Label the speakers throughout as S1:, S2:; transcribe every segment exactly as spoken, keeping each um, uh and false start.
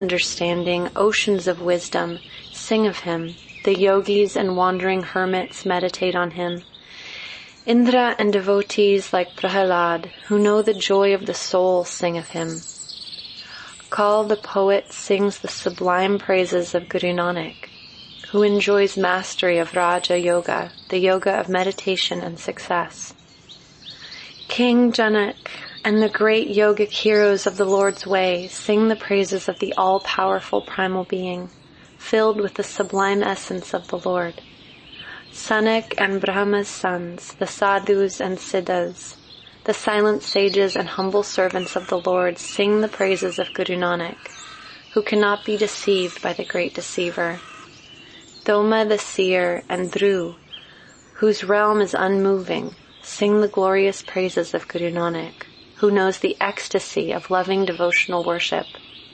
S1: understanding, oceans of wisdom, sing of him. The yogis and wandering hermits meditate on him. Indra and devotees like Prahalad, who know the joy of the soul, sing of him. Kal the poet sings the sublime praises of Guru Nanak, who enjoys mastery of Raja Yoga, the yoga of meditation and success. King Janak and the great yogic heroes of the Lord's way sing the praises of the all-powerful primal being, filled with the sublime essence of the Lord. Sanak and Brahma's sons, the sadhus and siddhas, the silent sages and humble servants of the Lord sing the praises of Guru Nanak, who cannot be deceived by the great deceiver. Doma the seer and Dhru, whose realm is unmoving, sing the glorious praises of Guru Nanak, who knows the ecstasy of loving devotional worship.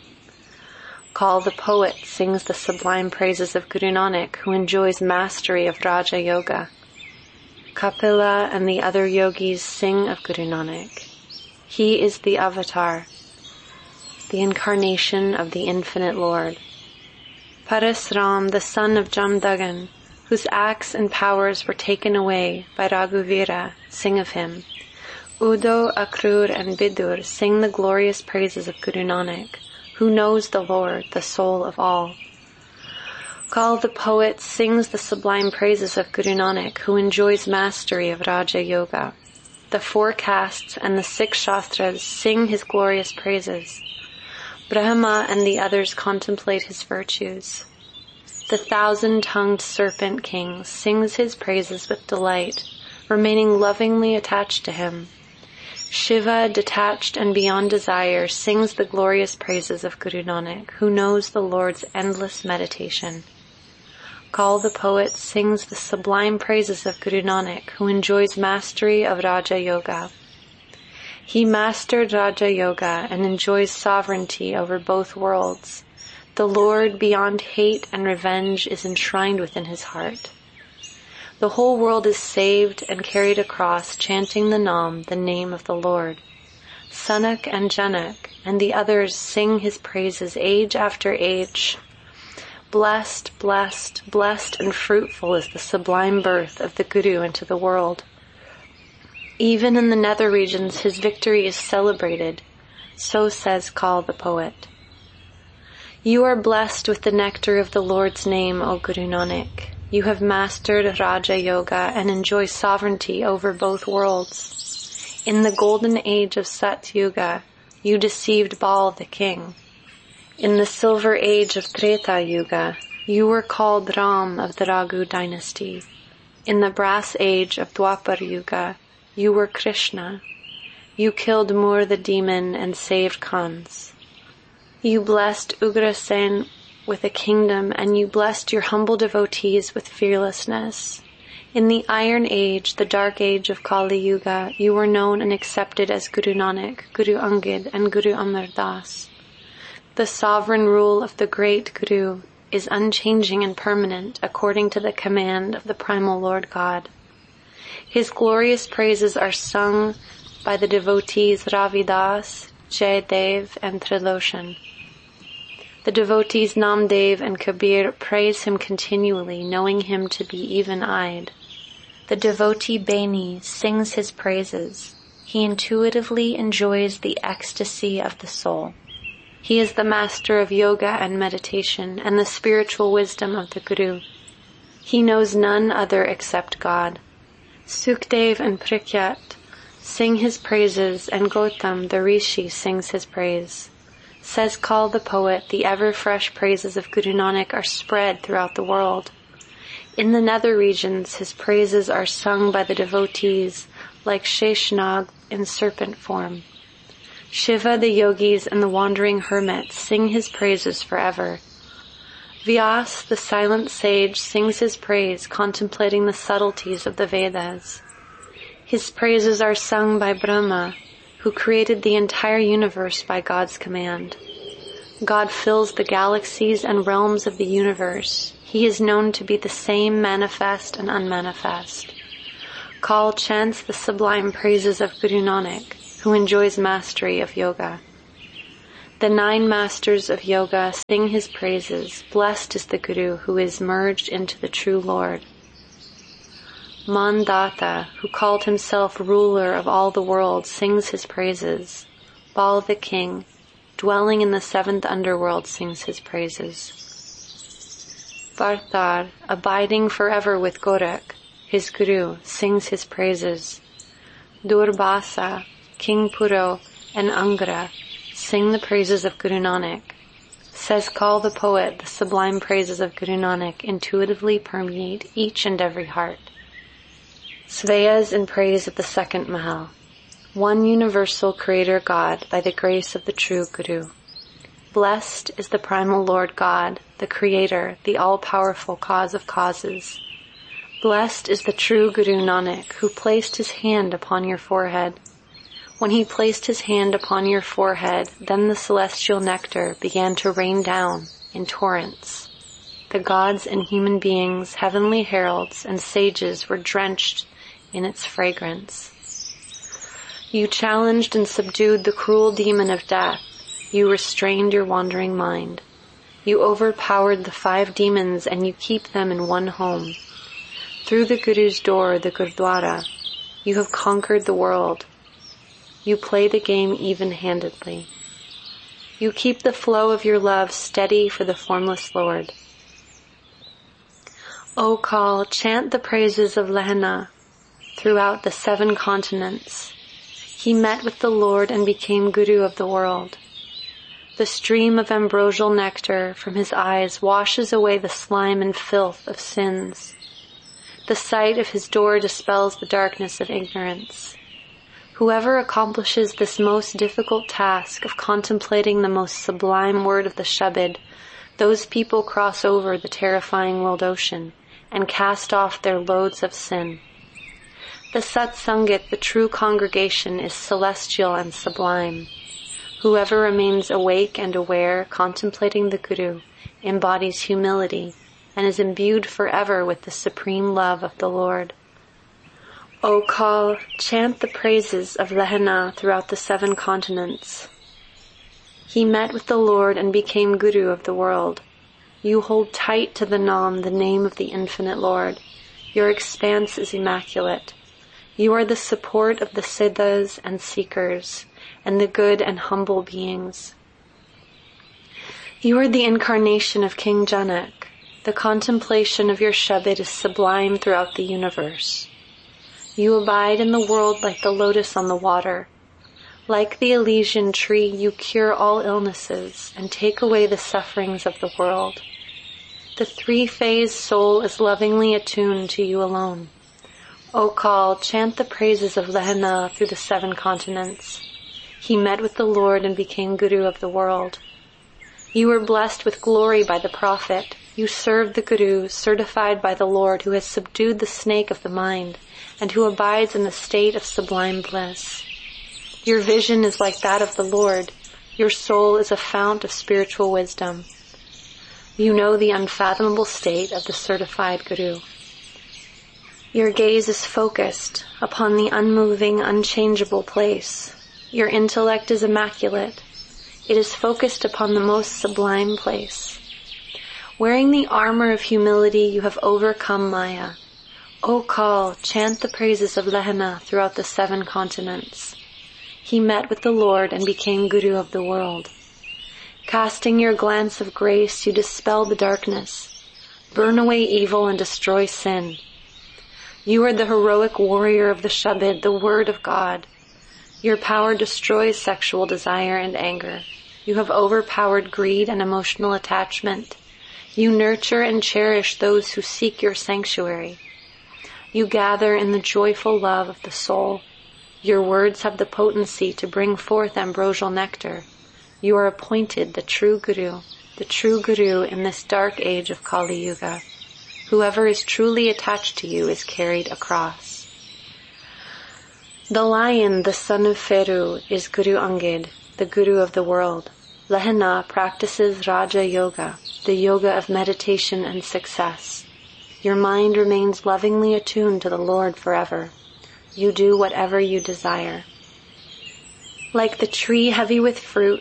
S1: Kal the poet sings the sublime praises of Guru Nanak, who enjoys mastery of Raja Yoga. Kapila and the other yogis sing of Guru Nanak. He is the avatar, the incarnation of the infinite Lord. Parasram, the son of Jamdagan, whose acts and powers were taken away by Raghuvira, sing of him. Udo, Akrur, and Bidur sing the glorious praises of Guru Nanak, who knows the Lord, the soul of all. Kal the poet sings the sublime praises of Guru Nanak, who enjoys mastery of Raja Yoga. The four castes and the six Shastras sing his glorious praises. Brahma and the others contemplate his virtues. The thousand-tongued serpent king sings his praises with delight, remaining lovingly attached to him. Shiva, detached and beyond desire, sings the glorious praises of Guru Nanak, who knows the Lord's endless meditation. Kal the poet sings the sublime praises of Guru Nanak, who enjoys mastery of Raja Yoga. He mastered Raja Yoga and enjoys sovereignty over both worlds. The Lord, beyond hate and revenge, is enshrined within his heart. The whole world is saved and carried across, chanting the Nam, the name of the Lord. Sanak and Janak and the others sing his praises age after age. Blessed, blessed, blessed and fruitful is the sublime birth of the Guru into the world. Even in the nether regions his victory is celebrated. So says Kal the poet. You are blessed with the nectar of the Lord's name, O Guru Nanak. You have mastered Raja Yoga and enjoy sovereignty over both worlds. In the golden age of Satyuga, you deceived Baal the king. In the silver age of Treta Yuga, you were called Ram of the Raghu dynasty. In the brass age of Dwapar Yuga, you were Krishna. You killed Mur the demon and saved Kans. You blessed Ugrasen with a kingdom, and you blessed your humble devotees with fearlessness. In the Iron Age, the dark age of Kali Yuga, you were known and accepted as Guru Nanak, Guru Angad, and Guru Amar Das. The sovereign rule of the great Guru is unchanging and permanent according to the command of the primal Lord God. His glorious praises are sung by the devotees Ravidas, Jaydev, and Triloshan. The devotees Namdev and Kabir praise him continually, knowing him to be even-eyed. The devotee Beni sings his praises. He intuitively enjoys the ecstasy of the soul. He is the master of yoga and meditation and the spiritual wisdom of the Guru. He knows none other except God. Sukdev and Prikyat sing his praises, and Gautam the Rishi sings his praise. Says Kal the poet, the ever-fresh praises of Guru Nanak are spread throughout the world. In the nether regions, his praises are sung by the devotees like Sheshnag in serpent form. Shiva, the yogis, and the wandering hermits sing his praises forever. Vyas, the silent sage, sings his praise, contemplating the subtleties of the Vedas. His praises are sung by Brahma, who created the entire universe by God's command. God fills the galaxies and realms of the universe. He is known to be the same manifest and unmanifest. Kal chants the sublime praises of Guru Nanak, who enjoys mastery of yoga. The nine masters of yoga sing his praises. Blessed is the Guru who is merged into the true Lord. Mandata, who called himself ruler of all the world, sings his praises. Bal the king, dwelling in the seventh underworld, sings his praises. Vartar, abiding forever with Gorak, his Guru, sings his praises. Durbasa, King Puro, and Angra sing the praises of Guru Nanak. Says Kal the poet, the sublime praises of Guru Nanak intuitively permeate each and every heart. Svayas in praise of the second Mahal. One universal Creator God by the grace of the true Guru. Blessed is the primal Lord God, the Creator, the all-powerful cause of causes. Blessed is the true Guru Nanak, who placed his hand upon your forehead. When he placed his hand upon your forehead, then the celestial nectar began to rain down in torrents. The gods and human beings, heavenly heralds, and sages were drenched in its fragrance. You challenged and subdued the cruel demon of death. You restrained your wandering mind. You overpowered the five demons and you keep them in one home. Through the Guru's door, the Gurdwara, you have conquered the world. You play the game even-handedly. You keep the flow of your love steady for the formless Lord. O Kal, chant the praises of Lehana throughout the seven continents. He met with the Lord and became Guru of the world. The stream of ambrosial nectar from his eyes washes away the slime and filth of sins. The sight of his door dispels the darkness of ignorance. Whoever accomplishes this most difficult task of contemplating the most sublime word of the Shabad, those people cross over the terrifying world ocean and cast off their loads of sin. The Satsangit, the true congregation, is celestial and sublime. Whoever remains awake and aware, contemplating the Guru, embodies humility and is imbued forever with the supreme love of the Lord. O Kal, chant the praises of Lehana throughout the seven continents. He met with the Lord and became Guru of the world. You hold tight to the Nam, the name of the infinite Lord. Your expanse is immaculate. You are the support of the Siddhas and Seekers, and the good and humble beings. You are the incarnation of King Janak. The contemplation of your Shabad is sublime throughout the universe. You abide in the world like the lotus on the water. Like the Elysian tree, you cure all illnesses and take away the sufferings of the world. The three-phase soul is lovingly attuned to you alone. O Kal, chant the praises of Lehana through the seven continents. He met with the Lord and became Guru of the world. You were blessed with glory by the Prophet. You served the Guru, certified by the Lord, who has subdued the snake of the mind and who abides in the state of sublime bliss. Your vision is like that of the Lord. Your soul is a fount of spiritual wisdom. You know the unfathomable state of the certified Guru. Your gaze is focused upon the unmoving, unchangeable place. Your intellect is immaculate. It is focused upon the most sublime place. Wearing the armor of humility, you have overcome Maya. O Kal, chant the praises of Lehana throughout the seven continents. He met with the Lord and became Guru of the world. Casting your glance of grace, you dispel the darkness, burn away evil and destroy sin. You are the heroic warrior of the Shabad, the word of God. Your power destroys sexual desire and anger. You have overpowered greed and emotional attachment. You nurture and cherish those who seek your sanctuary. You gather in the joyful love of the soul. Your words have the potency to bring forth ambrosial nectar. You are appointed the true Guru, the true Guru in this dark age of Kali Yuga. Whoever is truly attached to you is carried across. The lion, the son of Feru, is Guru Angad, the Guru of the world. Lehana practices Raja Yoga, the yoga of meditation and success. Your mind remains lovingly attuned to the Lord forever. You do whatever you desire. Like the tree heavy with fruit,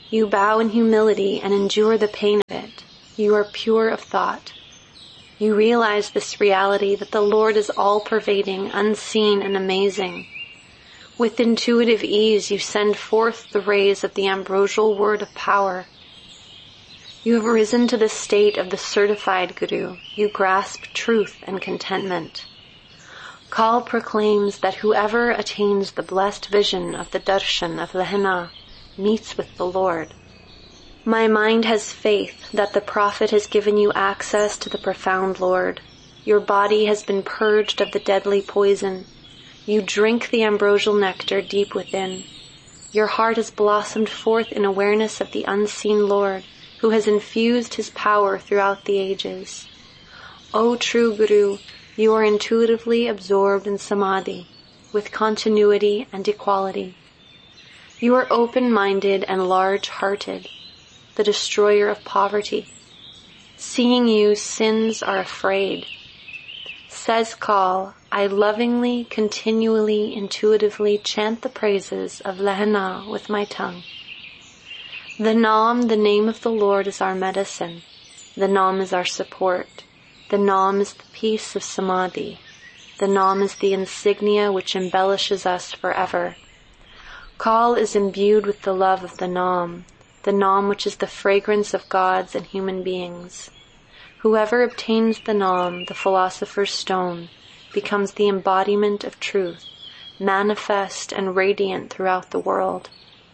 S1: You bow in humility and endure the pain of it. You are pure of thought. You realize this reality that the Lord is all-pervading, unseen, and amazing. With intuitive ease, you send forth the rays of the ambrosial word of power. You have risen to the state of the certified Guru. You grasp truth and contentment. Kal proclaims that whoever attains the blessed vision of the darshan of Lehana meets with the Lord. My mind has faith that the Prophet has given you access to the profound Lord. Your body has been purged of the deadly poison. You drink the ambrosial nectar deep within. Your heart has blossomed forth in awareness of the unseen Lord, who has infused his power throughout the ages. O true Guru, you are intuitively absorbed in samadhi, with continuity and equality. You are open-minded and large-hearted, the destroyer of poverty. Seeing you, sins are afraid. Says Kal, I lovingly, continually, intuitively chant the praises of Lehana with my tongue. The Nam, the name of the Lord, is our medicine. The Nam is our support. The Nam is the peace of samadhi. The Nam is the insignia which embellishes us forever. Kal is imbued with the love of the Nam, the Nam which is the fragrance of gods and human beings. Whoever obtains the Nam, the philosopher's stone, becomes the embodiment of truth, manifest and radiant throughout the world.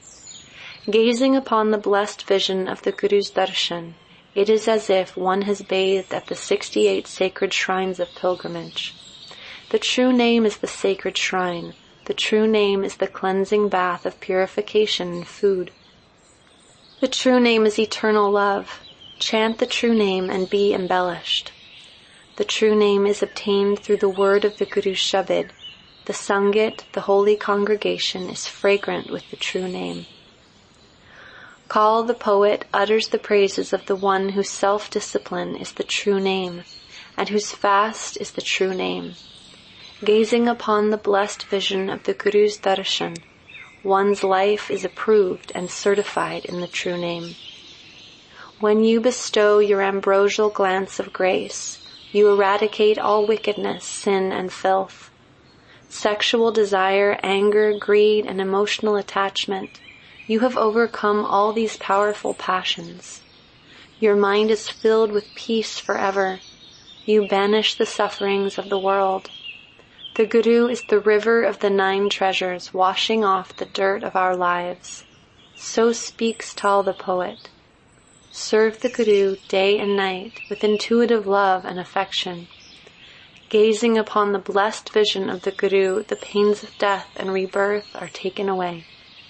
S1: Gazing upon the blessed vision of the Guru's darshan, it is as if one has bathed at the sixty-eight sacred shrines of pilgrimage. The true name is the sacred shrine. The true name is the cleansing bath of purification and food. The true name is eternal love. Chant the true name and be embellished. The true name is obtained through the word of the Guru's Shabad. The Sangit, the holy congregation, is fragrant with the true name. Kal, the poet, utters the praises of the one whose self-discipline is the true name, and whose fast is the true name. Gazing upon the blessed vision of the Guru's darshan, one's life is approved and certified in the true name. When you bestow your ambrosial glance of grace, you eradicate all wickedness, sin, and filth. Sexual desire, anger, greed, and emotional attachment, you have overcome all these powerful passions. Your mind is filled with peace forever. You banish the sufferings of the world. The Guru is the river of the nine treasures, washing off the dirt of our lives. So speaks Tal the poet. Serve the Guru day and night with intuitive love and affection. Gazing upon the blessed vision of the Guru, the pains of death and rebirth are taken away.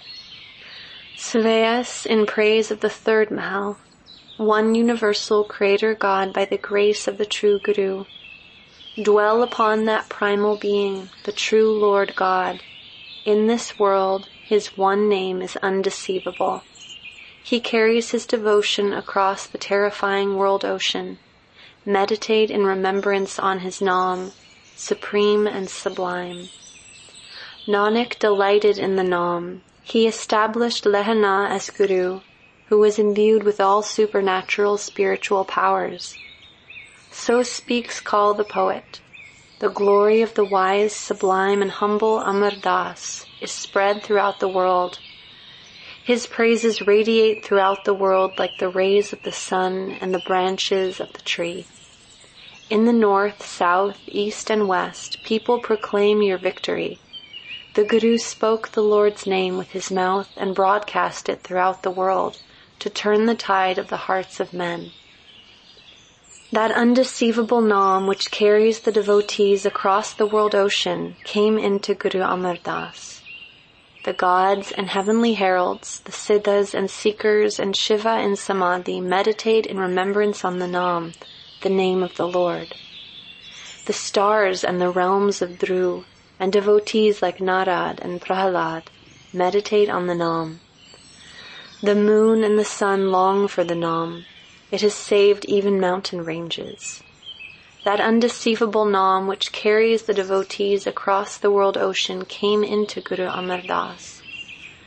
S1: Svayas in praise of the third Mahal, one universal Creator God by the grace of the true Guru. Dwell upon that primal being, the true Lord God. In this world, his one name is undeceivable. He carries his devotion across the terrifying world ocean. Meditate in remembrance on his Nam, supreme and sublime. Nanak delighted in the Nam. He established Lehana as Guru, who was imbued with all supernatural spiritual powers. So speaks Kal the poet. The glory of the wise, sublime, and humble Amar Das is spread throughout the world. His praises radiate throughout the world like the rays of the sun and the branches of the tree. In the north, south, east, and west, people proclaim your victory. The Guru spoke the Lord's name with his mouth and broadcast it throughout the world to turn the tide of the hearts of men. That undeceivable Nam which carries the devotees across the world ocean came into Guru Amar Das. The gods and heavenly heralds, the siddhas and seekers and Shiva in Samadhi meditate in remembrance on the Nam, the name of the Lord. The stars and the realms of Dhruv and devotees like Narad and Prahalad meditate on the Nam. The moon and the sun long for the Nam. It has saved even mountain ranges. That undeceivable Nam which carries the devotees across the world ocean came into Guru Amar Das.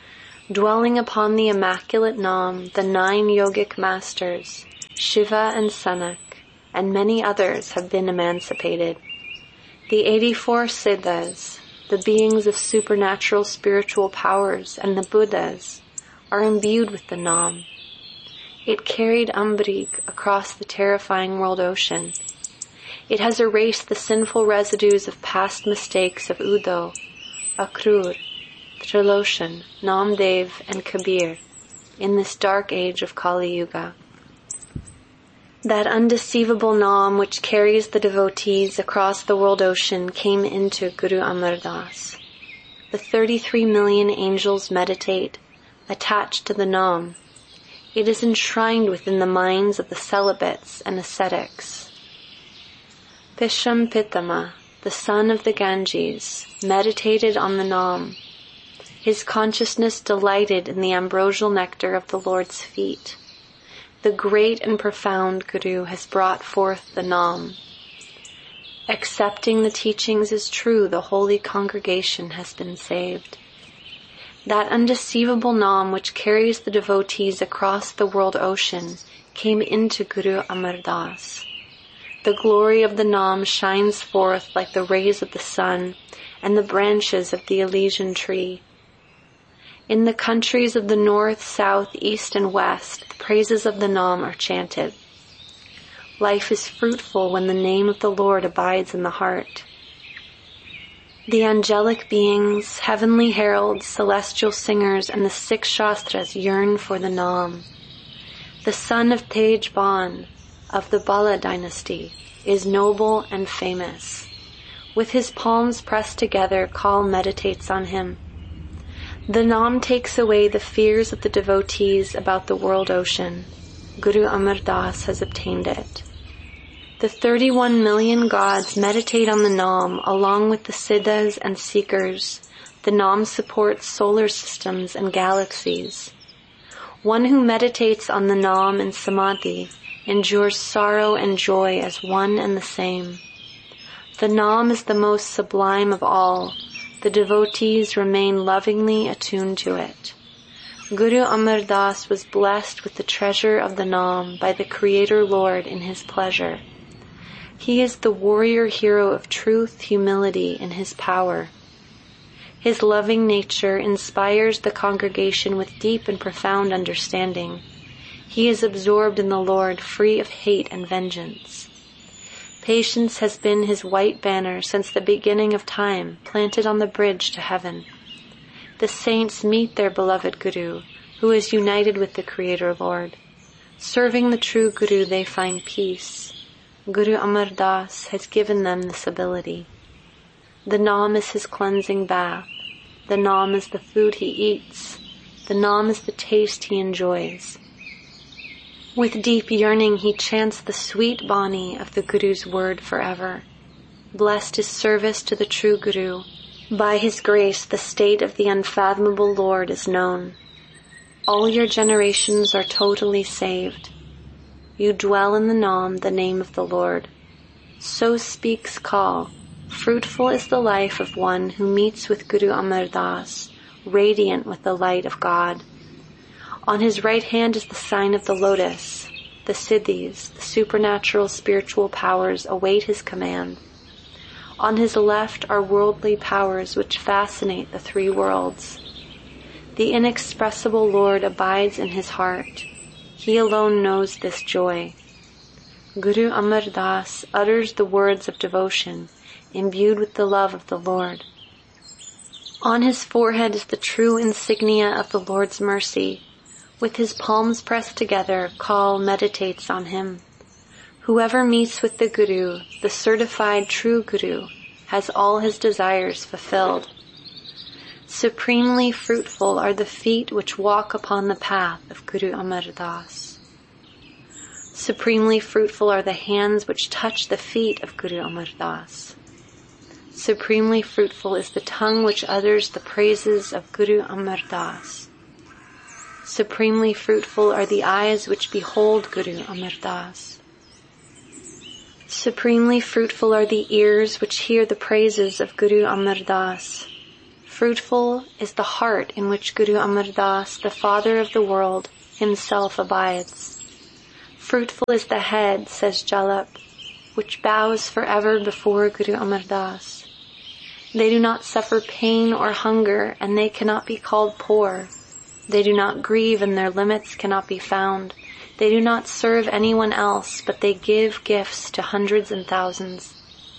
S1: Dwelling upon the immaculate Nam, the nine yogic masters, Shiva and Sanak, and many others have been emancipated. The eighty-four Siddhas, the beings of supernatural spiritual powers, and the Buddhas are imbued with the Nam. It carried Ambrik across the terrifying world ocean. It has erased the sinful residues of past mistakes of Uddhav, Akrur, Triloshan, Namdev, and Kabir in this dark age of Kali Yuga. That undeceivable Nam which carries the devotees across the world ocean came into Guru Amar Das. The thirty-three million angels meditate, attached to the Nam. It is enshrined within the minds of the celibates and ascetics. Bhisham Pitama, the son of the Ganges, meditated on the Nam. His consciousness delighted in the ambrosial nectar of the Lord's feet. The great and profound Guru has brought forth the Nam. Accepting the teachings as true, the holy congregation has been saved. That undeceivable Nam which carries the devotees across the world ocean came into Guru Amar Das. The glory of the Nam shines forth like the rays of the sun and the branches of the Elysian tree. In the countries of the north, south, east, and west, the praises of the Nam are chanted. Life is fruitful when the name of the Lord abides in the heart. The angelic beings, heavenly heralds, celestial singers, and the six Shastras yearn for the Nam. The son of Tej Ban, of the Bala dynasty, is noble and famous. With his palms pressed together, Kal meditates on him. The Nam takes away the fears of the devotees about the world ocean. Guru Amar Das has obtained it. The thirty-one million gods meditate on the Nam along with the Siddhas and Seekers. The Nam supports solar systems and galaxies. One who meditates on the Nam in Samadhi endures sorrow and joy as one and the same. The Nam is the most sublime of all. The devotees remain lovingly attuned to it. Guru Amar Das was blessed with the treasure of the Nam by the Creator Lord in his pleasure. He is the warrior hero of truth, humility, and his power. His loving nature inspires the congregation with deep and profound understanding. He is absorbed in the Lord, free of hate and vengeance. Patience has been his white banner since the beginning of time, planted on the bridge to heaven. The saints meet their beloved Guru, who is united with the Creator Lord. Serving the true Guru, they find peace. Guru Amar Das has given them this ability. The Nam is his cleansing bath. The Nam is the food he eats. The Nam is the taste he enjoys. With deep yearning he chants the sweet Bani of the Guru's word forever. Blessed is service to the true Guru. By his grace the state of the unfathomable Lord is known. All your generations are totally saved. You dwell in the Nam, the name of the Lord. So speaks Kal. Fruitful is the life of one who meets with Guru Amar Das, radiant with the light of God. On his right hand is the sign of the lotus. The Siddhis, the supernatural spiritual powers, await his command. On his left are worldly powers which fascinate the three worlds. The inexpressible Lord abides in his heart. He alone knows this joy. Guru Amar Das utters the words of devotion, imbued with the love of the Lord. On his forehead is the true insignia of the Lord's mercy. With his palms pressed together, Kal meditates on him. Whoever meets with the Guru, the certified true Guru, has all his desires fulfilled. Supremely fruitful are the feet which walk upon the path of Guru Amar Das. Supremely fruitful are the hands which touch the feet of Guru Amar Das. Supremely fruitful is the tongue which utters the praises of Guru Amar Das. Supremely fruitful are the eyes which behold Guru Amar Das. Supremely fruitful are the ears which hear the praises of Guru Amar Das. Fruitful is the heart in which Guru Amar Das, the Father of the world, himself abides. Fruitful is the head, says Jalap, which bows forever before Guru Amar Das. They do not suffer pain or hunger, and they cannot be called poor. They do not grieve, and their limits cannot be found. They do not serve anyone else, but they give gifts to hundreds and thousands.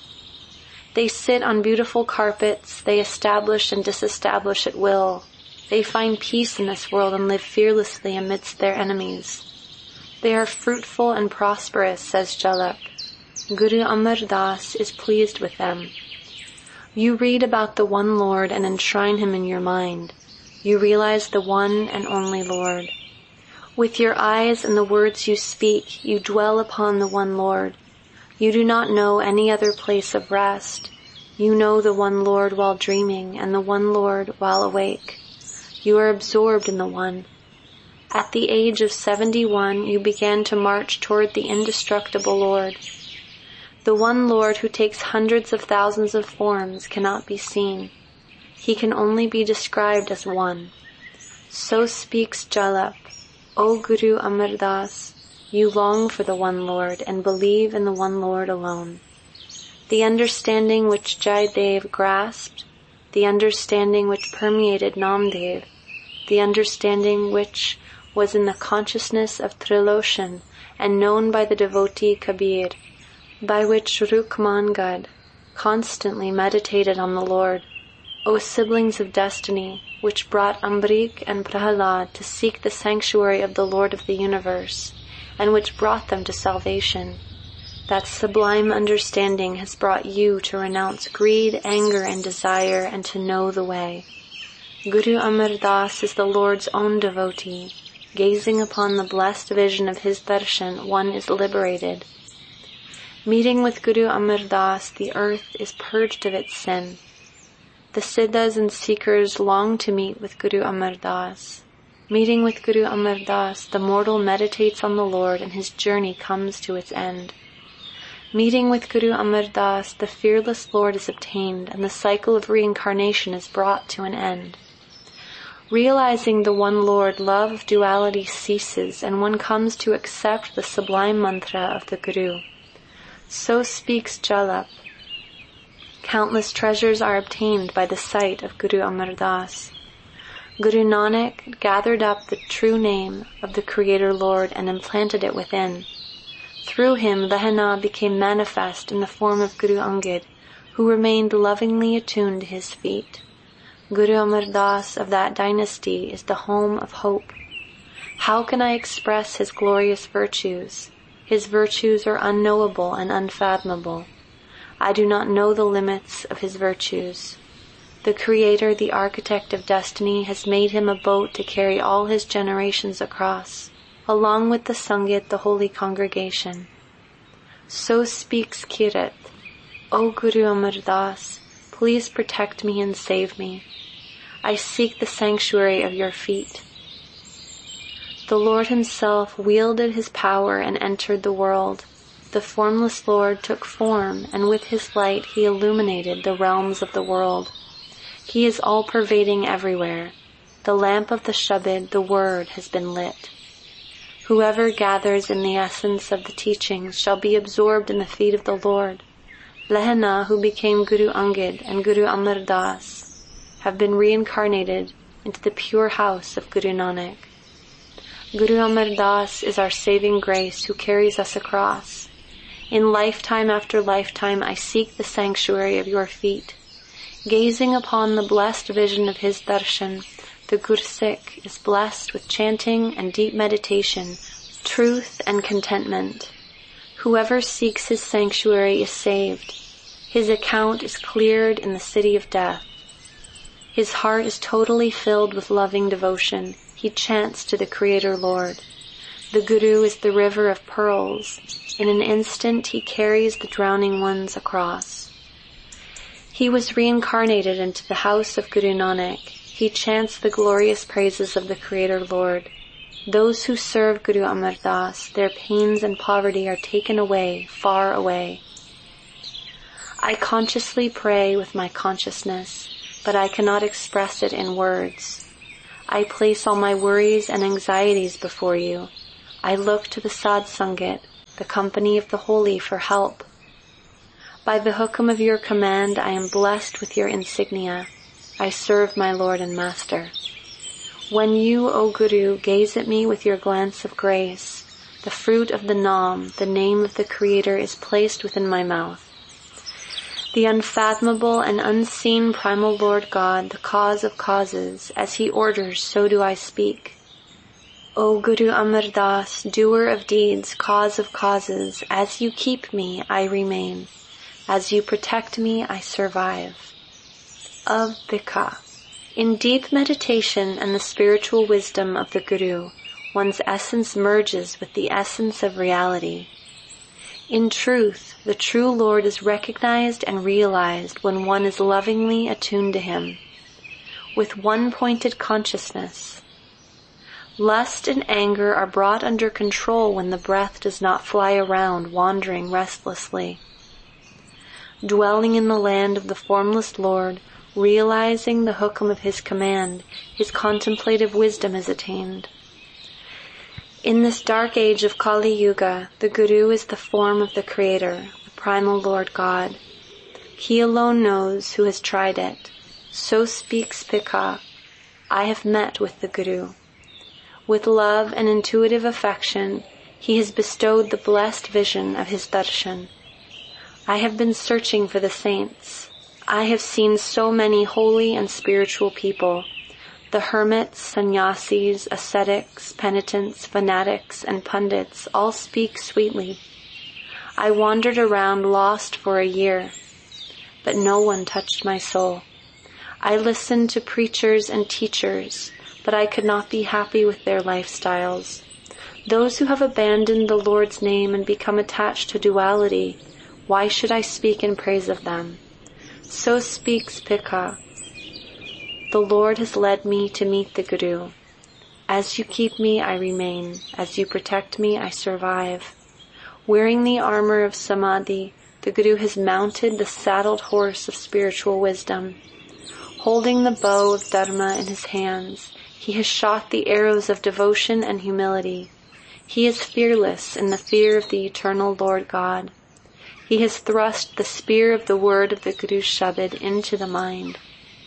S1: They sit on beautiful carpets, they establish and disestablish at will. They find peace in this world and live fearlessly amidst their enemies. They are fruitful and prosperous, says Jalap. Guru Amar Das is pleased with them. You read about the one Lord and enshrine him in your mind. You realize the one and only Lord. With your eyes and the words you speak, you dwell upon the one Lord. You do not know any other place of rest. You know the one Lord while dreaming and the one Lord while awake. You are absorbed in the one. At the age of seventy-one, you began to march toward the indestructible Lord. The one Lord who takes hundreds of thousands of forms cannot be seen. He can only be described as one. So speaks Jalap. O Guru Amar Das, you long for the one Lord and believe in the one Lord alone. The understanding which Jaidev grasped, the understanding which permeated Namdev, the understanding which was in the consciousness of Triloshan and known by the devotee Kabir, by which Rukmangad constantly meditated on the Lord, O siblings of destiny, which brought Ambrik and Prahalad to seek the sanctuary of the Lord of the universe, and which brought them to salvation. That sublime understanding has brought you to renounce greed, anger, and desire, and to know the way. Guru Amar Das is the Lord's own devotee. Gazing upon the blessed vision of his darshan, one is liberated. Meeting with Guru Amar Das, the earth is purged of its sin. The Siddhas and seekers long to meet with Guru Amar Das. Meeting with Guru Amar Das, the mortal meditates on the Lord and his journey comes to its end. Meeting with Guru Amar Das, the fearless Lord is obtained and the cycle of reincarnation is brought to an end. Realizing the one Lord, love of duality ceases and one comes to accept the sublime mantra of the Guru. So speaks Jalap. Countless treasures are obtained by the sight of Guru Amar Das. Guru Nanak gathered up the true name of the Creator Lord and implanted it within. Through him, Lehana became manifest in the form of Guru Angad, who remained lovingly attuned to his feet. Guru Amar Das of that dynasty is the home of hope. How can I express his glorious virtues? His virtues are unknowable and unfathomable. I do not know the limits of his virtues. The Creator, the architect of destiny, has made him a boat to carry all his generations across, along with the Sangit, the holy congregation. So speaks Kirat. O Guru Amar Das, please protect me and save me. I seek the sanctuary of your feet. The Lord himself wielded his power and entered the world. The formless Lord took form, and with his light he illuminated the realms of the world. He is all-pervading everywhere. The lamp of the Shabad, the Word, has been lit. Whoever gathers in the essence of the teachings shall be absorbed in the feet of the Lord. Lehana, who became Guru Angad and Guru Amar Das, have been reincarnated into the pure house of Guru Nanak. Guru Amar Das is our saving grace who carries us across. In lifetime after lifetime I seek the sanctuary of your feet. Gazing upon the blessed vision of his darshan, the Gursik is blessed with chanting and deep meditation, truth and contentment. Whoever seeks his sanctuary is saved. His account is cleared in the city of death. His heart is totally filled with loving devotion. He chants to the Creator Lord. The Guru is the river of pearls. In an instant he carries the drowning ones across. He was reincarnated into the house of Guru Nanak. He chants the glorious praises of the Creator Lord. Those who serve Guru Amar Das, their pains and poverty are taken away, far away. I consciously pray with my consciousness. but I cannot express it in words. I place all my worries and anxieties before you. I look to the Satsangit, the company of the holy, for help. By the hukum of your command, I am blessed with your insignia. I serve my Lord and Master. When you, O Guru, gaze at me with your glance of grace, the fruit of the Nam, the name of the Creator, is placed within my mouth. The unfathomable and unseen primal Lord God, the cause of causes, as He orders, so do I speak. O Guru Amar Das, doer of deeds, cause of causes, as you keep me, I remain. As you protect me, I survive. Of Bika. In deep meditation and the spiritual wisdom of the Guru, one's essence merges with the essence of reality. In truth, the true Lord is recognized and realized when one is lovingly attuned to Him, with one-pointed consciousness. Lust and anger are brought under control when the breath does not fly around wandering restlessly. Dwelling in the land of the formless Lord, realizing the hukum of His command, His contemplative wisdom is attained. In this dark age of Kali Yuga, the Guru is the form of the Creator, the primal Lord God. He alone knows who has tried it. So speaks Pika. I have met with the Guru. With love and intuitive affection, he has bestowed the blessed vision of his darshan. I have been searching for the saints. I have seen so many holy and spiritual people. The hermits, sannyasis, ascetics, penitents, fanatics, and pundits all speak sweetly. I wandered around lost for a year, but no one touched my soul. I listened to preachers and teachers, but I could not be happy with their lifestyles. Those who have abandoned the Lord's name and become attached to duality, why should I speak in praise of them? So speaks Pika. The Lord has led me to meet the Guru. As you keep me, I remain. As you protect me, I survive. Wearing the armor of Samadhi, the Guru has mounted the saddled horse of spiritual wisdom. Holding the bow of Dharma in his hands, he has shot the arrows of devotion and humility. He is fearless in the fear of the eternal Lord God. He has thrust the spear of the word of the Guru's Shabad into the mind.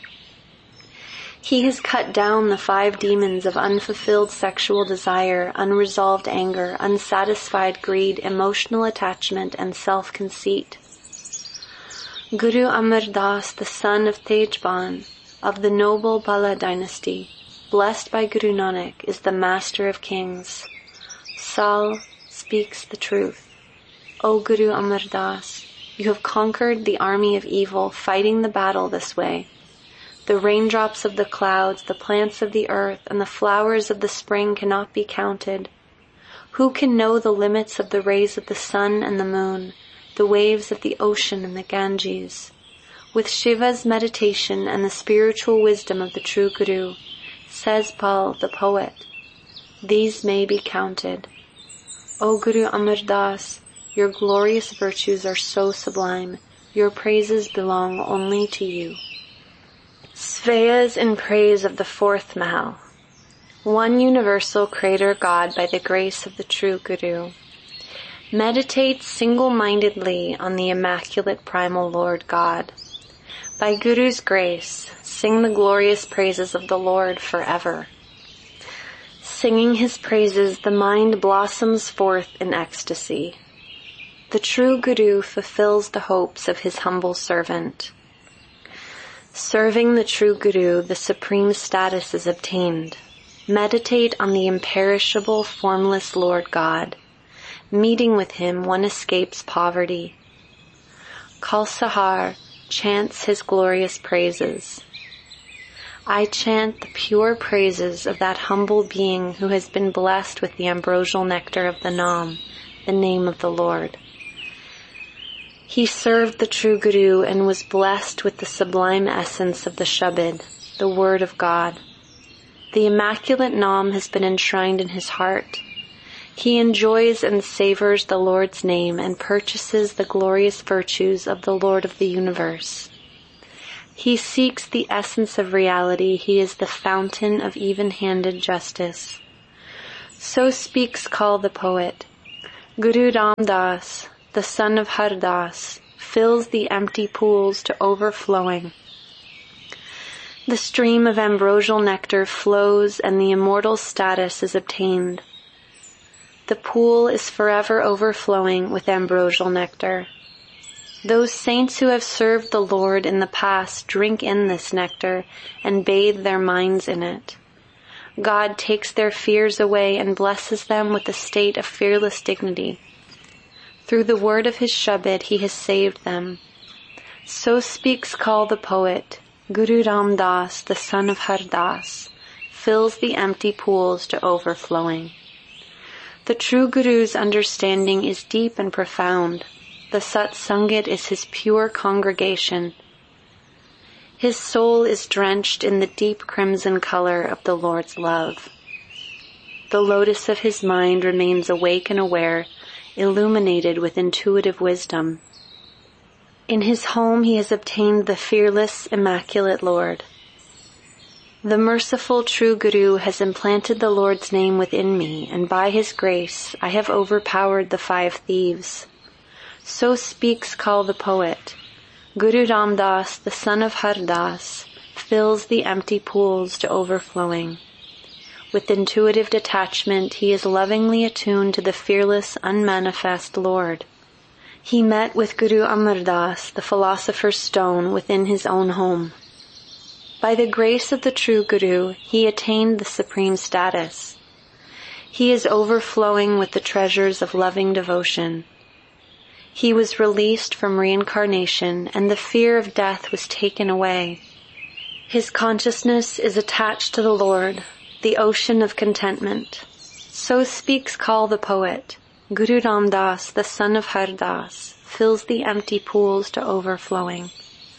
S1: He has cut down the five demons of unfulfilled sexual desire, unresolved anger, unsatisfied greed, emotional attachment, and self-conceit. Guru Amar Das, the son of Tejban, of the noble Bala dynasty, blessed by Guru Nanak, is the master of kings. Sal speaks the truth. O Guru Amar Das, you have conquered the army of evil, fighting the battle this way. The raindrops of the clouds, the plants of the earth, and the flowers of the spring cannot be counted. Who can know the limits of the rays of the sun and the moon, the waves of the ocean and the Ganges? With Shiva's meditation and the spiritual wisdom of the true Guru, says Pal the poet, these may be counted. O Guru Amar Das, your glorious virtues are so sublime, your praises belong only to you. Svayas in praise of the fourth Mahal. One universal Creator God by the grace of the true Guru. Meditate single-mindedly on the immaculate primal Lord God. By Guru's grace, sing the glorious praises of the Lord forever. Singing His praises, the mind blossoms forth in ecstasy. The true Guru fulfills the hopes of his humble servant. Serving the true Guru, the supreme status is obtained. Meditate on the imperishable, formless Lord God. Meeting with Him, one escapes poverty. Kalsahar chants His glorious praises. I chant the pure praises of that humble being who has been blessed with the ambrosial nectar of the Nam, the name of the Lord. He served the true Guru and was blessed with the sublime essence of the Shabad, the Word of God. The immaculate Nam has been enshrined in his heart. He enjoys and savors the Lord's name and purchases the glorious virtues of the Lord of the universe. He seeks the essence of reality. He is the fountain of even-handed justice. So speaks Kal the poet. Guru Ram Das, the son of Har Das, fills the empty pools to overflowing. The stream of ambrosial nectar flows and the immortal status is obtained. The pool is forever overflowing with ambrosial nectar. Those saints who have served the Lord in the past drink in this nectar and bathe their minds in it. God takes their fears away and blesses them with a state of fearless dignity. Through the word of his Shabad, he has saved them. So speaks Kal the poet. Guru Ram Das, the son of Har Das, fills the empty pools to overflowing. The true Guru's understanding is deep and profound. The Satsangit is his pure congregation. His soul is drenched in the deep crimson color of the Lord's love. The lotus of his mind remains awake and aware, illuminated with intuitive wisdom. In his home he has obtained the fearless, immaculate Lord. The merciful true Guru has implanted the Lord's name within me, and by his grace I have overpowered the five thieves. So speaks Kal the poet. Guru Ram Das, the son of Har Das, fills the empty pools to overflowing. With intuitive detachment, he is lovingly attuned to the fearless, unmanifest Lord. He met with Guru Amar Das, the philosopher's stone, within his own home. By the grace of the true Guru, he attained the supreme status. He is overflowing with the treasures of loving devotion. He was released from reincarnation, and the fear of death was taken away. His consciousness is attached to the Lord, the ocean of contentment. So speaks Kal the poet. Guru Ram Das, the son of Har Das, fills the empty pools to overflowing.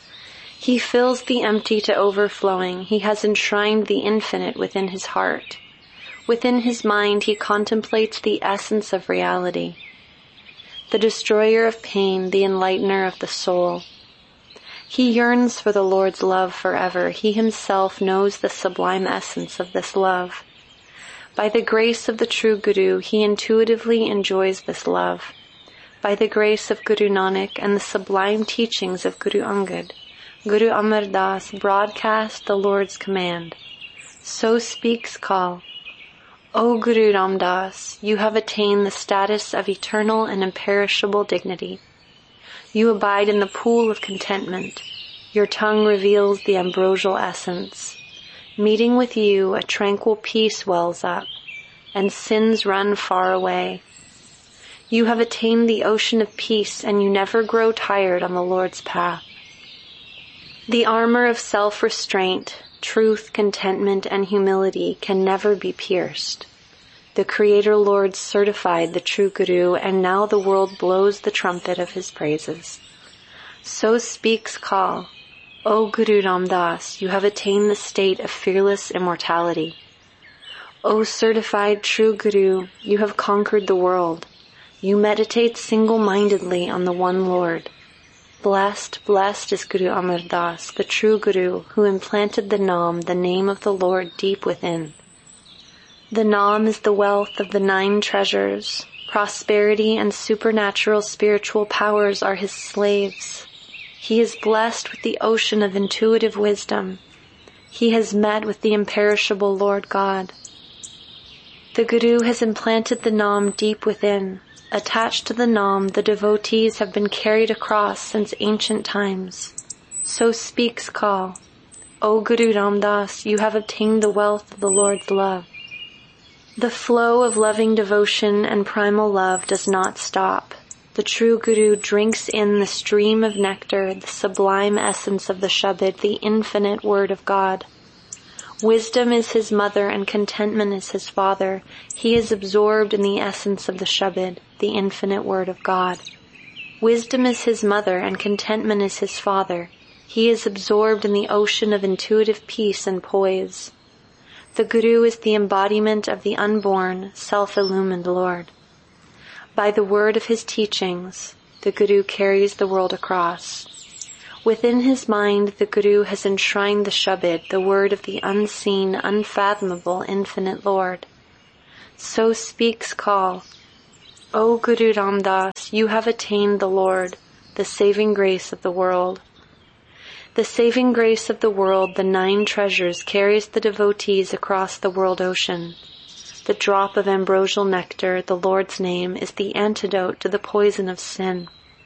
S1: He fills the empty to overflowing. He has enshrined the infinite within his heart. Within his mind he contemplates the essence of reality. The destroyer of pain, the enlightener of the soul. He yearns for the Lord's love forever. He himself knows the sublime essence of this love. By the grace of the true Guru, he intuitively enjoys this love. By the grace of Guru Nanak and the sublime teachings of Guru Angad, Guru Amar Das broadcast the Lord's command. So speaks Kal. O Guru Ram Das, you have attained the status of eternal and imperishable dignity. You abide in the pool of contentment. Your tongue reveals the ambrosial essence. Meeting with you, a tranquil peace wells up, and sins run far away. You have attained the ocean of peace, and you never grow tired on the Lord's path. The armor of self-restraint, truth, contentment, and humility can never be pierced. The Creator Lord certified the true Guru, and now the world blows the trumpet of his praises. So speaks Kal. O Guru Ram Das, you have attained the state of fearless immortality. O certified true Guru, you have conquered the world. You meditate single-mindedly on the one Lord. Blessed, blessed is Guru Amar Das, the true Guru, who implanted the Nam, the name of the Lord, deep within. The Nam is the wealth of the nine treasures. Prosperity and supernatural spiritual powers are his slaves. He is blessed with the ocean of intuitive wisdom. He has met with the imperishable Lord God. The Guru has implanted the Nam deep within. Attached to the Nam, the devotees have been carried across since ancient times. So speaks Kal. O Guru Ram Das, you have obtained the wealth of the Lord's love. The flow of loving devotion and primal love does not stop. The true Guru drinks in the stream of nectar, the sublime essence of the Shabad, the infinite word of God. Wisdom is his mother and contentment is his father. He is absorbed in the essence of the Shabad, the infinite word of God. Wisdom is his mother and contentment is his father. He is absorbed in the ocean of intuitive peace and poise. The Guru is the embodiment of the unborn, self-illumined Lord. By the word of his teachings, the Guru carries the world across. Within his mind, the Guru has enshrined the Shabad, the word of the unseen, unfathomable, infinite Lord. So speaks Kal. O Guru Ram Das, you have attained the Lord, the saving grace of the world. The saving grace of the world, the nine treasures, carries the devotees across the world ocean. The drop of ambrosial nectar, the Lord's name, is the antidote to the poison of sin.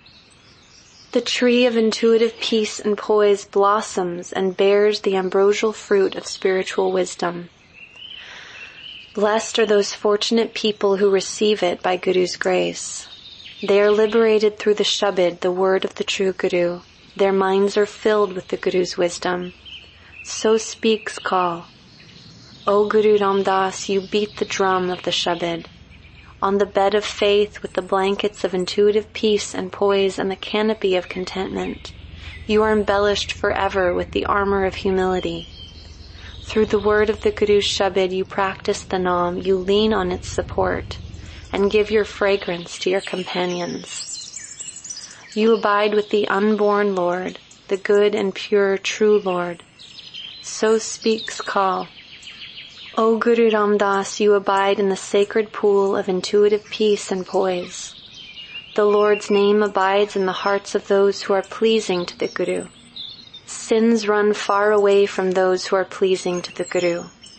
S1: The tree of intuitive peace and poise blossoms and bears the ambrosial fruit of spiritual wisdom. Blessed are those fortunate people who receive it by Guru's grace. They are liberated through the Shabad, the word of the true Guru. Their minds are filled with the Guru's wisdom. So speaks Kal. O Guru Ram Das, you beat the drum of the Shabad. On the bed of faith with the blankets of intuitive peace and poise and the canopy of contentment, you are embellished forever with the armor of humility. Through the word of the Guru's Shabad you practice the Nam, you lean on its support, and give your fragrance to your companions. You abide with the unborn Lord, the good and pure true Lord. So speaks Kal. O Guru Ram Das, you abide in the sacred pool of intuitive peace and poise. The Lord's name abides in the hearts of those who are pleasing to the Guru. Sins run far away from those who are pleasing to the Guru.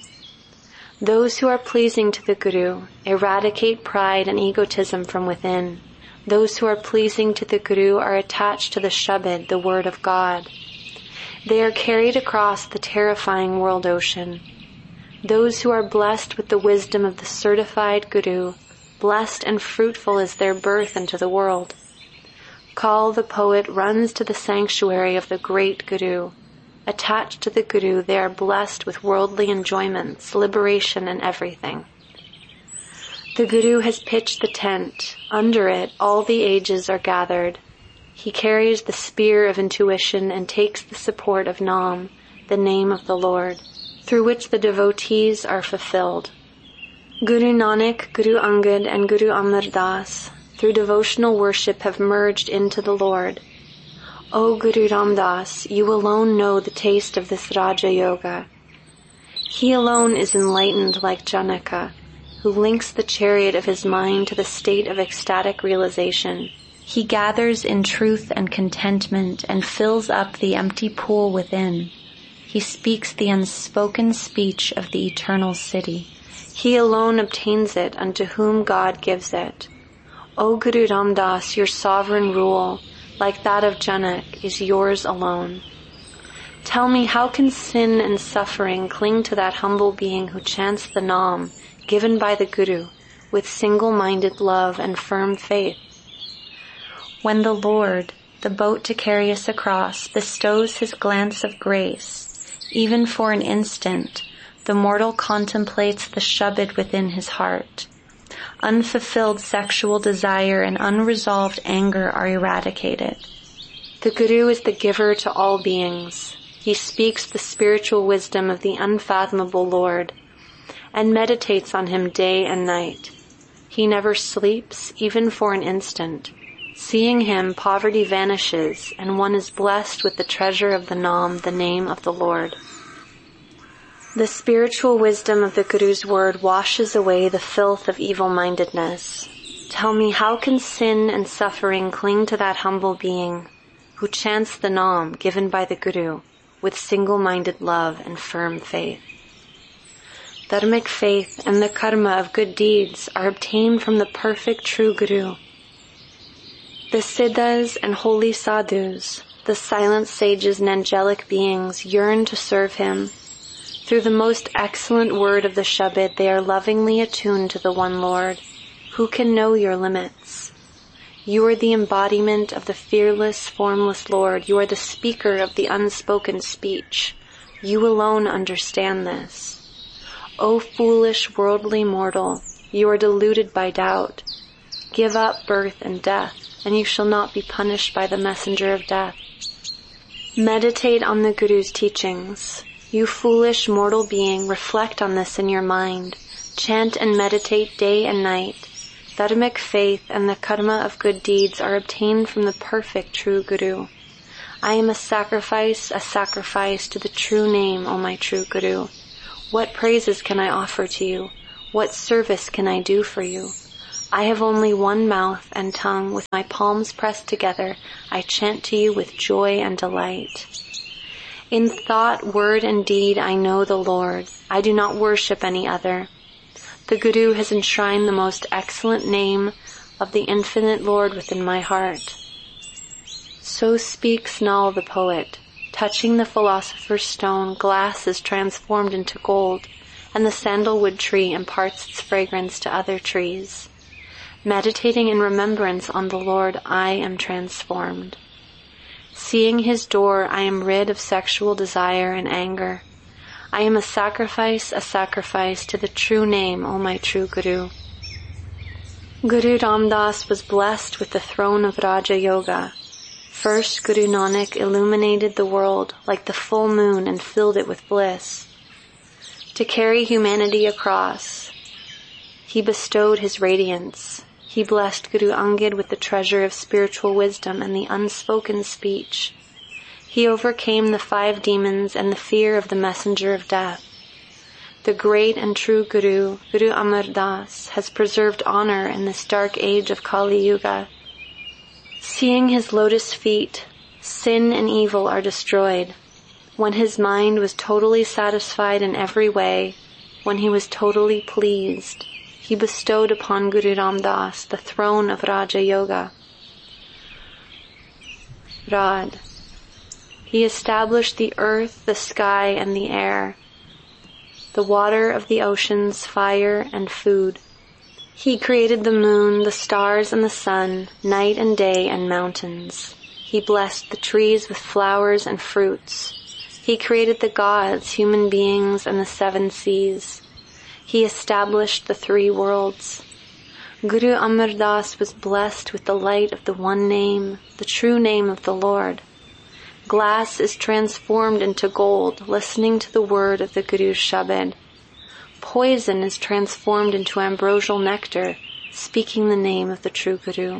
S1: Those who are pleasing to the Guru eradicate pride and egotism from within. Those who are pleasing to the Guru are attached to the Shabad, the word of God. They are carried across the terrifying world ocean. Those who are blessed with the wisdom of the certified Guru, blessed and fruitful is their birth into the world. Kal the poet runs to the sanctuary of the great Guru. Attached to the Guru, they are blessed with worldly enjoyments, liberation, and everything. The Guru has pitched the tent. Under it, all the ages are gathered. He carries the spear of intuition and takes the support of Nam, the name of the Lord, through which the devotees are fulfilled. Guru Nanak, Guru Angad, and Guru Amar Das, through devotional worship, have merged into the Lord. O Guru Ram Das, you alone know the taste of this Raja Yoga. He alone is enlightened like Janaka, who links the chariot of his mind to the state of ecstatic realization. He gathers in truth and contentment and fills up the empty pool within. He speaks the unspoken speech of the eternal city. He alone obtains it unto whom God gives it. O Guru Ram Das, your sovereign rule, like that of Janak, is yours alone. Tell me, how can sin and suffering cling to that humble being who chants the Nam, given by the Guru, with single-minded love and firm faith? When the Lord, the boat to carry us across, bestows his glance of grace, even for an instant, the mortal contemplates the Shabad within his heart. Unfulfilled sexual desire and unresolved anger are eradicated. The Guru is the giver to all beings. He speaks the spiritual wisdom of the unfathomable Lord and meditates on him day and night. He never sleeps, even for an instant. Seeing him, poverty vanishes, and one is blessed with the treasure of the Nam, the name of the Lord. The spiritual wisdom of the Guru's word washes away the filth of evil-mindedness. Tell me, how can sin and suffering cling to that humble being who chants the Nam given by the Guru with single-minded love and firm faith? Dharmic faith and the karma of good deeds are obtained from the perfect true Guru. The siddhas and holy sadhus, the silent sages and angelic beings, yearn to serve him. Through the most excellent word of the Shabad, they are lovingly attuned to the one Lord. Who can know your limits? You are the embodiment of the fearless, formless Lord. You are the speaker of the unspoken speech. You alone understand this. O foolish worldly mortal, you are deluded by doubt. Give up birth and death, and you shall not be punished by the messenger of death. Meditate on the Guru's teachings. You foolish mortal being, reflect on this in your mind. Chant and meditate day and night. Dharmic faith and the karma of good deeds are obtained from the perfect true Guru. I am a sacrifice, a sacrifice to the true name, O my true Guru. What praises can I offer to you? What service can I do for you? I have only one mouth and tongue. With my palms pressed together, I chant to you with joy and delight. In thought, word, and deed, I know the Lord. I do not worship any other. The Guru has enshrined the most excellent name of the infinite Lord within my heart. So speaks Nal the poet. Touching the philosopher's stone, glass is transformed into gold, and the sandalwood tree imparts its fragrance to other trees. Meditating in remembrance on the Lord, I am transformed. Seeing his door, I am rid of sexual desire and anger. I am a sacrifice, a sacrifice to the true name, O my true Guru. Guru Ram Das was blessed with the throne of Raja Yoga. First, Guru Nanak illuminated the world like the full moon and filled it with bliss. To carry humanity across, he bestowed his radiance. He blessed Guru Angad with the treasure of spiritual wisdom and the unspoken speech. He overcame the five demons and the fear of the messenger of death. The great and true Guru, Guru Amar Das, has preserved honor in this dark age of Kali Yuga. Seeing his lotus feet, sin and evil are destroyed. When his mind was totally satisfied in every way, when he was totally pleased, he bestowed upon Guru Ram Das the throne of Raja Yoga. Rad. He established the earth, the sky, and the air, the water of the oceans, fire, and food. He created the moon, the stars, and the sun, night and day, and mountains. He blessed the trees with flowers and fruits. He created the gods, human beings, and the seven seas. He established the three worlds. Guru Amar Das was blessed with the light of the one name, the true name of the Lord. Glass is transformed into gold, listening to the word of the Guru's Shabad. Poison is transformed into ambrosial nectar, speaking the name of the true Guru.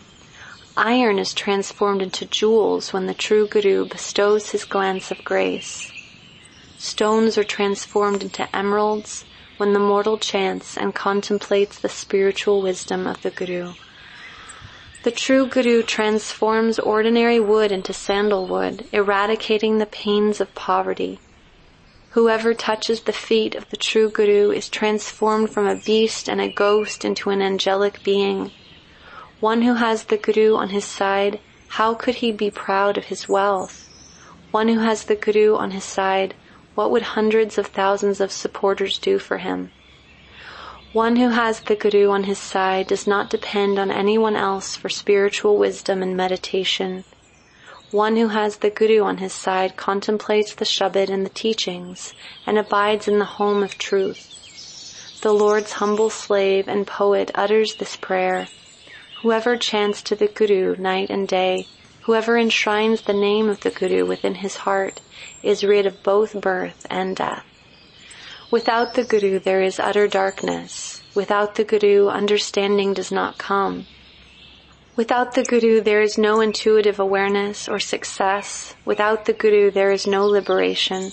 S1: Iron is transformed into jewels when the true Guru bestows his glance of grace. Stones are transformed into emeralds when the mortal chants and contemplates the spiritual wisdom of the Guru. The true Guru transforms ordinary wood into sandalwood, eradicating the pains of poverty. Whoever touches the feet of the true Guru is transformed from a beast and a ghost into an angelic being. One who has the Guru on his side, how could he be proud of his wealth? One who has the Guru on his side, what would hundreds of thousands of supporters do for him? One who has the Guru on his side does not depend on anyone else for spiritual wisdom and meditation. One who has the Guru on his side contemplates the Shabad and the teachings and abides in the home of truth. The Lord's humble slave and poet utters this prayer. Whoever chants to the Guru night and day, whoever enshrines the name of the Guru within his heart, is rid of both birth and death. Without the Guru there is utter darkness. Without the Guru, understanding does not come. Without the Guru there is no intuitive awareness or success. Without the Guru there is no liberation.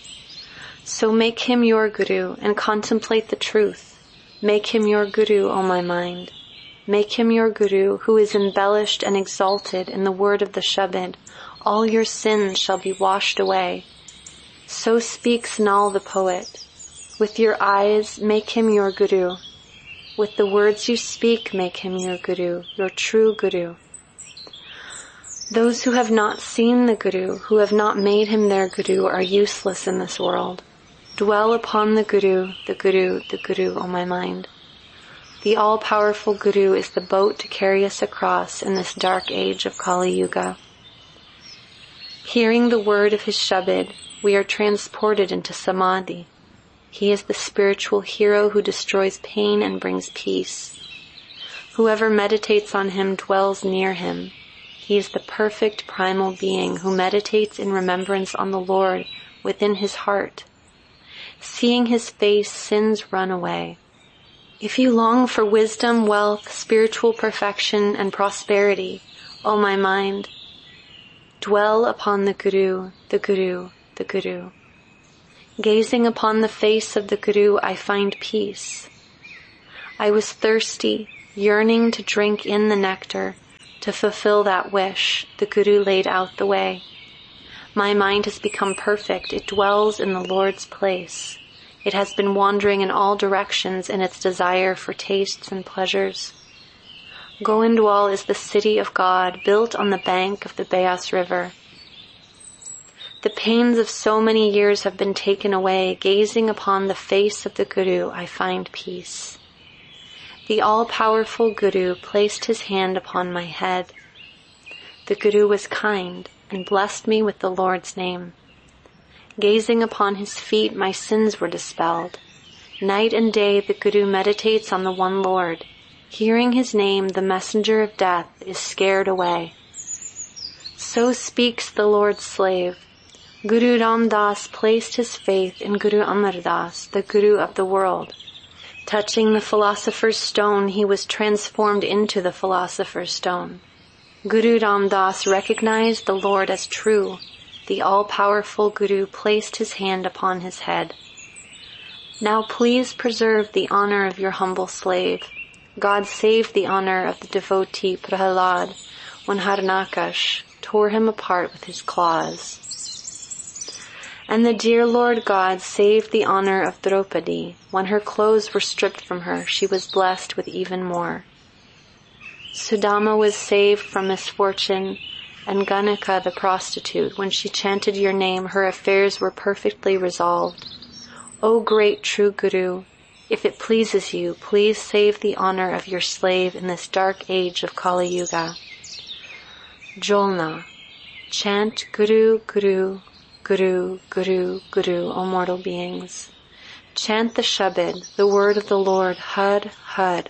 S1: So make him your Guru and contemplate the truth. Make him your Guru, O my mind. Make him your Guru who is embellished and exalted in the word of the Shabad. All your sins shall be washed away. So speaks Nal the poet. With your eyes, make him your Guru. With the words you speak, make him your Guru, your true Guru. Those who have not seen the Guru, who have not made him their Guru, are useless in this world. Dwell upon the Guru, the Guru, the Guru, O my mind. The all-powerful Guru is the boat to carry us across in this dark age of Kali Yuga. Hearing the word of his Shabad, we are transported into Samadhi. He is the spiritual hero who destroys pain and brings peace. Whoever meditates on him dwells near him. He is the perfect primal being who meditates in remembrance on the Lord within his heart. Seeing his face, sins run away. If you long for wisdom, wealth, spiritual perfection, and prosperity, O my mind, Dwell upon the Guru, the Guru, the Guru. Gazing upon the face of the Guru, I find peace. I was thirsty, yearning to drink in the nectar, to fulfill that wish. The Guru laid out the way. My mind has become perfect. It dwells in the Lord's place. It has been wandering in all directions in its desire for tastes and pleasures. Goindwal is the city of God, built on the bank of the Beas River. The pains of so many years have been taken away. Gazing upon the face of the Guru, I find peace. The all-powerful Guru placed his hand upon my head. The Guru was kind and blessed me with the Lord's name. Gazing upon his feet, my sins were dispelled. Night and day the Guru meditates on the one Lord. Hearing his name, the messenger of death is scared away. So speaks the Lord's slave. Guru Ram Das placed his faith in Guru Amar Das, the Guru of the world. Touching the philosopher's stone, he was transformed into the philosopher's stone. Guru Ram Das recognized the Lord as true. The all-powerful Guru placed his hand upon his head. Now please preserve the honor of your humble slave. God saved the honor of the devotee Prahalad when Harnakash tore him apart with his claws. And the dear Lord God saved the honor of Draupadi. When her clothes were stripped from her, she was blessed with even more. Sudama was saved from misfortune, and Ganika the prostitute, when she chanted your name, her affairs were perfectly resolved. O great true Guru, if it pleases you, please save the honor of your slave in this dark age of Kali Yuga. Jolna, chant Guru, Guru, Guru, Guru, Guru, O mortal beings. Chant the Shabad, the word of the Lord, Had, Had.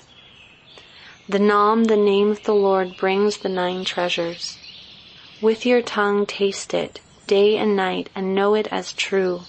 S1: The Nam, the name of the Lord, brings the nine treasures. With your tongue taste it, day and night, and know it as true.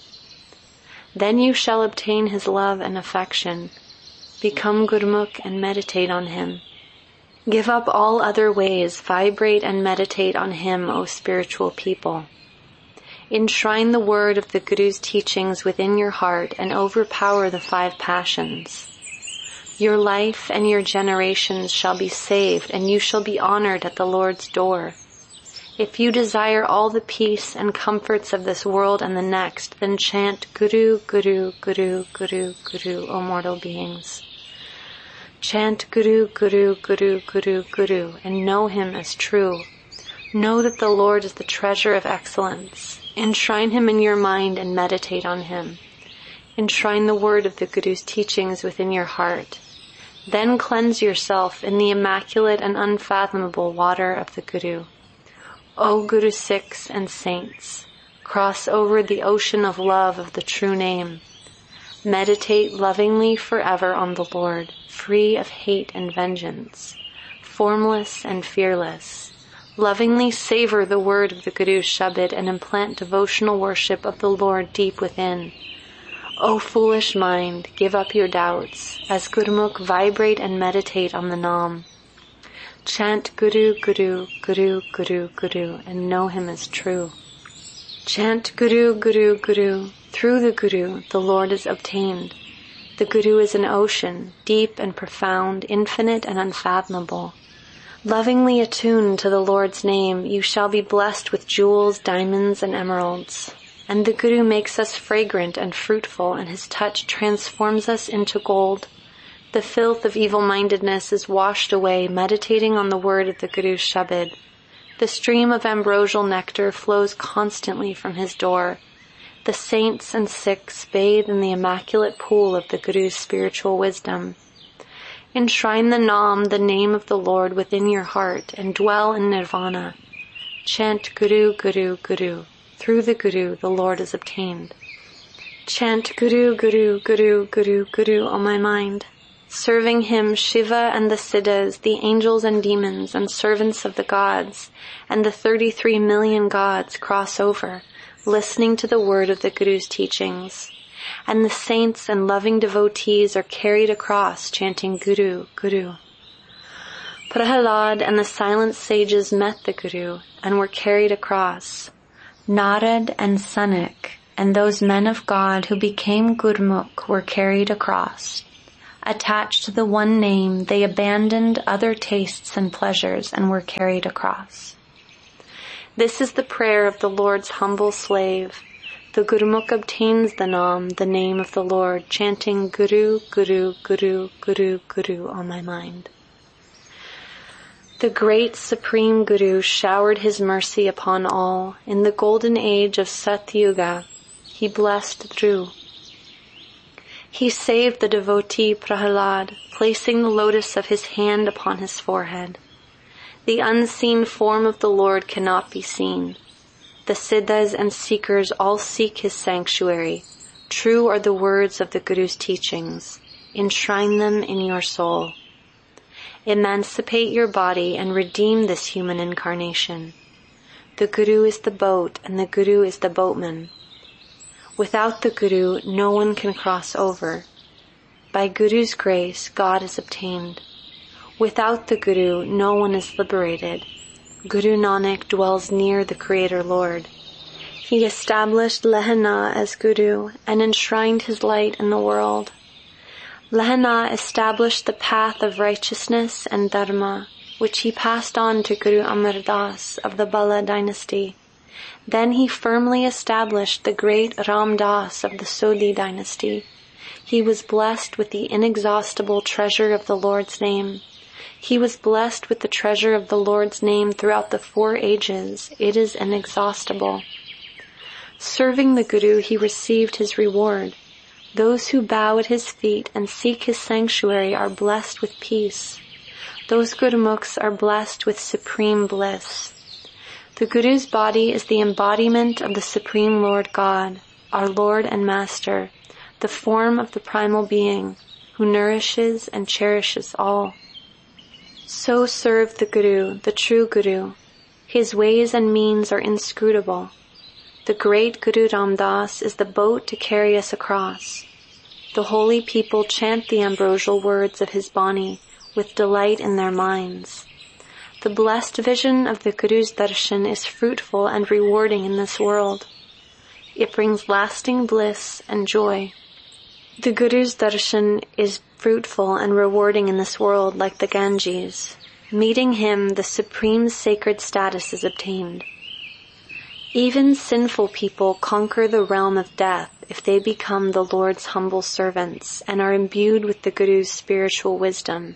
S1: Then you shall obtain his love and affection. Become Gurmukh and meditate on him. Give up all other ways, vibrate and meditate on him, O spiritual people. Enshrine the word of the Guru's teachings within your heart and overpower the five passions. Your life and your generations shall be saved, and you shall be honored at the Lord's door. If you desire all the peace and comforts of this world and the next, then chant Guru, Guru, Guru, Guru, Guru, O mortal beings. Chant Guru, Guru, Guru, Guru, Guru, and know him as true. Know that the Lord is the treasure of excellence. Enshrine him in your mind and meditate on him. Enshrine the word of the Guru's teachings within your heart. Then cleanse yourself in the immaculate and unfathomable water of the Guru. O Guru Sikhs and saints, cross over the ocean of love of the true name. Meditate lovingly forever on the Lord, free of hate and vengeance, formless and fearless. Lovingly savor the word of the Guru's Shabad and implant devotional worship of the Lord deep within. O foolish mind, give up your doubts. As Gurmukh, vibrate and meditate on the Nam. Chant Guru, Guru, Guru, Guru, Guru, and know him as true. Chant Guru, Guru, Guru. Through the Guru, the Lord is obtained. The Guru is an ocean, deep and profound, infinite and unfathomable. Lovingly attuned to the Lord's name, you shall be blessed with jewels, diamonds, and emeralds. And the Guru makes us fragrant and fruitful, and his touch transforms us into gold. The filth of evil-mindedness is washed away, meditating on the word of the Guru's Shabad. The stream of ambrosial nectar flows constantly from his door. The saints and Sikhs bathe in the immaculate pool of the Guru's spiritual wisdom. Enshrine the Nam, the name of the Lord, within your heart, and dwell in nirvana. Chant Guru, Guru, Guru. Through the Guru, the Lord is obtained. Chant Guru, Guru, Guru, Guru, Guru, O my mind. Serving him, Shiva and the Siddhas, the angels and demons, and servants of the gods, and the thirty-three million gods cross over, listening to the word of the Guru's teachings. And the saints and loving devotees are carried across, chanting Guru, Guru. Prahalad and the silent sages met the Guru and were carried across. Narad and Sanak and those men of God who became Gurmukh were carried across. Attached to the one name, they abandoned other tastes and pleasures and were carried across. This is the prayer of the Lord's humble slave. The Gurmukh obtains the Nam, the name of the Lord, chanting Guru, Guru, Guru, Guru, Guru on my mind. The great Supreme Guru showered his mercy upon all. In the golden age of Satyuga, he blessed Dhru. He saved the devotee Prahalad, placing the lotus of his hand upon his forehead. The unseen form of the Lord cannot be seen. The Siddhas and Seekers all seek his sanctuary. True are the words of the Guru's teachings. Enshrine them in your soul. Emancipate your body and redeem this human incarnation. The Guru is the boat and the Guru is the boatman. Without the Guru, no one can cross over. By Guru's grace, God is obtained. Without the Guru, no one is liberated. Guru Nanak dwells near the Creator Lord. He established Lehana as Guru and enshrined his light in the world. Lehana established the path of righteousness and dharma, which he passed on to Guru Amar Das of the Bala dynasty. Then he firmly established the great Ram Das of the Sodhi dynasty. He was blessed with the inexhaustible treasure of the Lord's name. He was blessed with the treasure of the Lord's name throughout the four ages. It is inexhaustible. Serving the Guru, he received his reward. Those who bow at his feet and seek his sanctuary are blessed with peace. Those Gurmukhs are blessed with supreme bliss. The Guru's body is the embodiment of the Supreme Lord God, our Lord and Master, the form of the primal being, who nourishes and cherishes all. So serve the Guru, the true Guru. His ways and means are inscrutable. The great Guru Ram Das is the boat to carry us across. The holy people chant the ambrosial words of his Bani with delight in their minds. The blessed vision of the Guru's darshan is fruitful and rewarding in this world. It brings lasting bliss and joy. The Guru's darshan is fruitful and rewarding in this world like the Ganges. Meeting him, the supreme sacred status is obtained. Even sinful people conquer the realm of death if they become the Lord's humble servants and are imbued with the Guru's spiritual wisdom.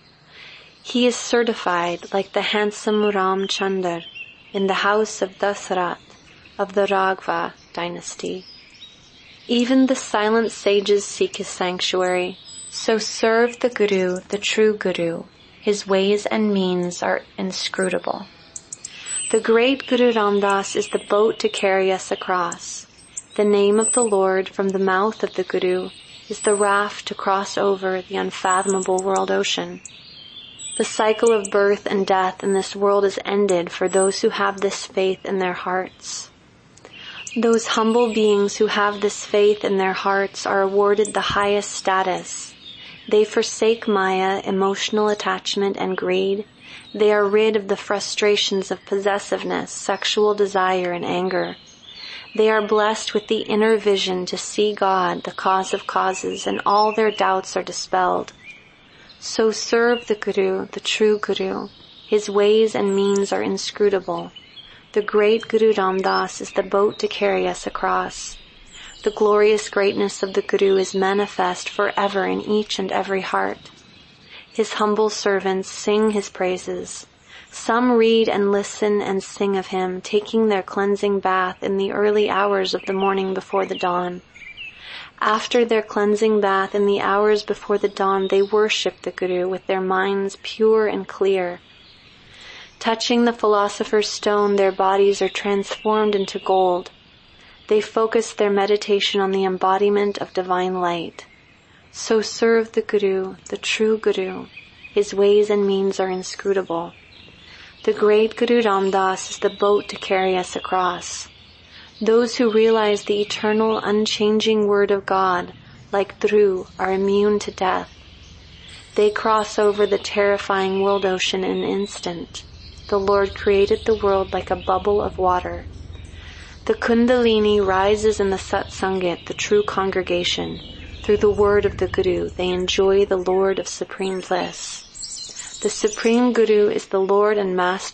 S1: He is certified like the handsome Ram Chandar in the house of Dasarath of the Raghava dynasty. Even the silent sages seek his sanctuary. So serve the Guru, the true Guru. His ways and means are inscrutable. The great Guru Ram Das is the boat to carry us across. The name of the Lord from the mouth of the Guru is the raft to cross over the unfathomable world ocean. The cycle of birth and death in this world is ended for those who have this faith in their hearts. Those humble beings who have this faith in their hearts are awarded the highest status. They forsake Maya, emotional attachment, and greed. They are rid of the frustrations of possessiveness, sexual desire, and anger. They are blessed with the inner vision to see God, the cause of causes, and all their doubts are dispelled. So serve the Guru, the true Guru. His ways and means are inscrutable. The great Guru Ram Das is the boat to carry us across. The glorious greatness of the Guru is manifest forever in each and every heart. His humble servants sing his praises. Some read and listen and sing of him, taking their cleansing bath in the early hours of the morning before the dawn. After their cleansing bath in the hours before the dawn, they worship the Guru with their minds pure and clear. Touching the philosopher's stone, their bodies are transformed into gold. They focus their meditation on the embodiment of divine light. So serve the Guru, the true Guru. His ways and means are inscrutable. The great Guru Ram Das is the boat to carry us across. Those who realize the eternal, unchanging word of God, like Dhru, are immune to death. They cross over the terrifying world ocean in an instant. The Lord created the world like a bubble of water. The Kundalini rises in the Satsangit, the true congregation. Through the word of the Guru, they enjoy the Lord of supreme bliss. The Supreme Guru is the Lord and Master